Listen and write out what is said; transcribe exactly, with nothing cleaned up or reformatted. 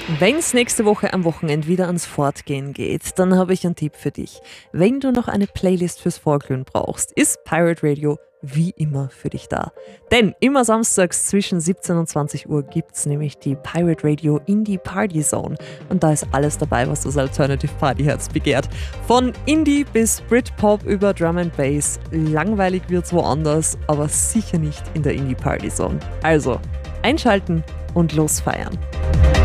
Wenn's nächste Woche am Wochenende wieder ans Fortgehen geht, dann habe ich einen Tipp für dich. Wenn du noch eine Playlist fürs Vorglühen brauchst, ist Pirate Radio wie immer für dich da. Denn immer samstags zwischen siebzehn und zwanzig Uhr gibt's nämlich die Pirate Radio Indie Party Zone. Und da ist alles dabei, was das Alternative Partyherz begehrt. Von Indie bis Britpop über Drum and Bass. Langweilig wird's woanders, aber sicher nicht in der Indie Party Zone. Also, einschalten und losfeiern.